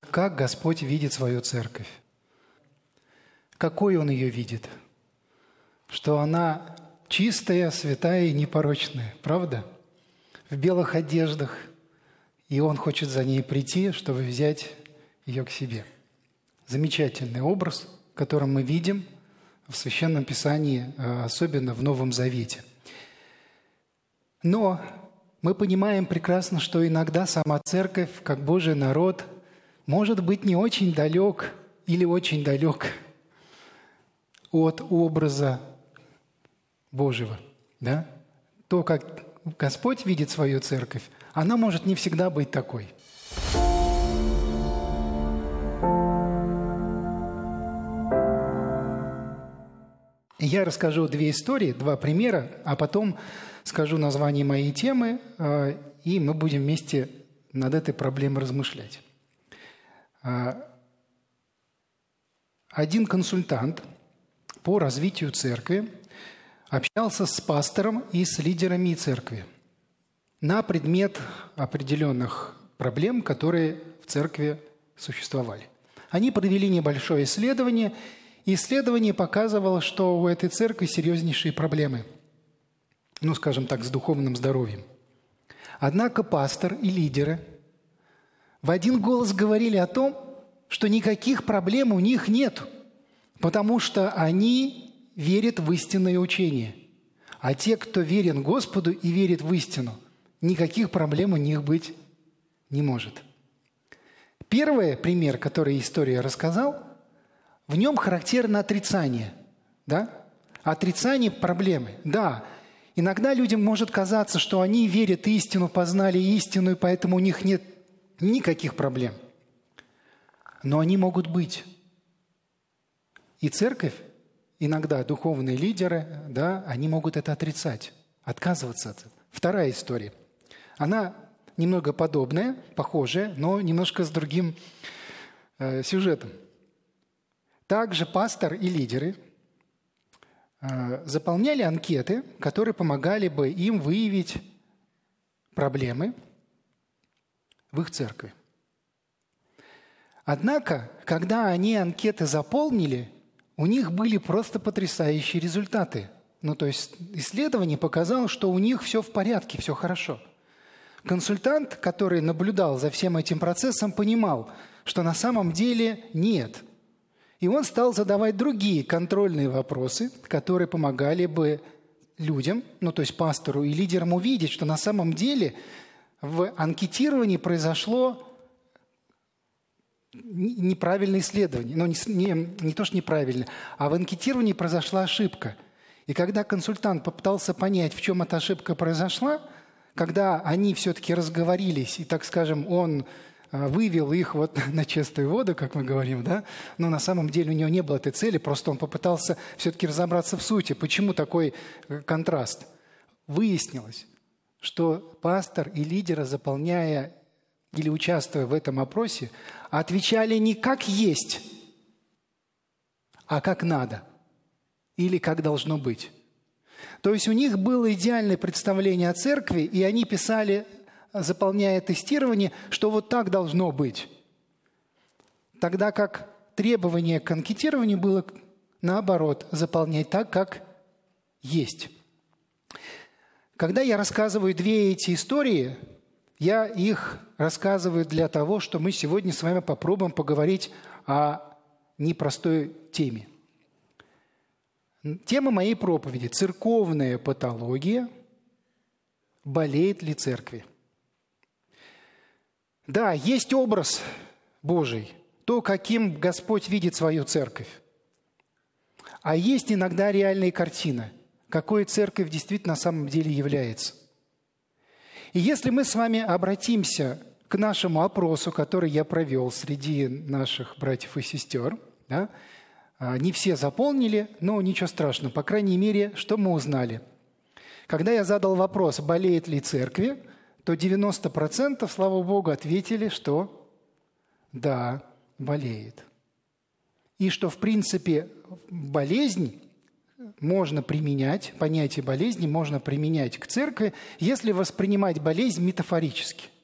Как Господь видит свою церковь? Какой Он ее видит? Что она чистая, святая и непорочная, правда? В белых одеждах. И Он хочет за ней прийти, чтобы взять ее к себе. Замечательный образ, который мы видим в Священном Писании, особенно в Новом Завете. Но мы понимаем прекрасно, что иногда сама церковь, как Божий народ, может быть не очень далек или очень далек от образа Божьего. Да? То, как Господь видит свою церковь, она может не всегда быть такой. Я расскажу две истории, два примера, а потом скажу название моей темы, и мы будем вместе над этой проблемой размышлять. Один консультант по развитию церкви общался с пастором и с лидерами церкви на предмет определенных проблем, которые в церкви существовали. Они провели небольшое исследование, и исследование показывало, что у этой церкви серьезнейшие проблемы, скажем так, с духовным здоровьем. Однако пастор и лидеры в один голос говорили о том, что никаких проблем у них нет, потому что они верят в истинное учение. А те, кто верен Господу и верит в истину, никаких проблем у них быть не может. Первый пример, который история рассказал, в нем характерно отрицание. Да? Отрицание проблемы. Да, иногда людям может казаться, что они верят истину, познали истину, и поэтому у них нет никаких проблем. Но они могут быть. И церковь, иногда духовные лидеры, да, они могут это отрицать, отказываться от этого. Вторая история. Она немного подобная, похожая, но немножко с другим сюжетом. Также пастор и лидеры заполняли анкеты, которые помогали бы им выявить проблемы в их церкви. Однако, когда они анкеты заполнили, у них были просто потрясающие результаты. То есть исследование показало, что у них все в порядке, все хорошо. Консультант, который наблюдал за всем этим процессом, понимал, что на самом деле нет. И он стал задавать другие контрольные вопросы, которые помогали бы людям, то есть пастору и лидерам увидеть, что на самом деле в анкетировании произошло неправильное исследование. Не то, что неправильно, а в анкетировании произошла ошибка. И когда консультант попытался понять, в чем эта ошибка произошла, когда они все-таки разговорились, и, так скажем, он вывел их на чистую воду, как мы говорим, да? Но на самом деле у него не было этой цели, просто он попытался все-таки разобраться в сути. Почему такой контраст? Выяснилось, что пастор и лидеры, заполняя или участвуя в этом опросе, отвечали не как есть, а как надо или как должно быть. То есть у них было идеальное представление о церкви, и они писали, заполняя тестирование, что вот так должно быть. Тогда как требование к анкетированию было, наоборот, заполнять так, как есть. Когда я рассказываю две эти истории, я их рассказываю для того, что мы сегодня с вами попробуем поговорить о непростой теме. Тема моей проповеди – церковная патология. Болеет ли церкви? Да, есть образ Божий, то, каким Господь видит свою церковь. А есть иногда реальная картина, какой церковь действительно на самом деле является. И если мы с вами обратимся к нашему опросу, который я провел среди наших братьев и сестер, да, не все заполнили, но ничего страшного. По крайней мере, что мы узнали? Когда я задал вопрос, болеет ли церкви, то 90%, слава Богу, ответили, что да, болеет. И что, в принципе, болезнь можно применять, понятие болезни можно применять к церкви, если воспринимать болезнь метафорически.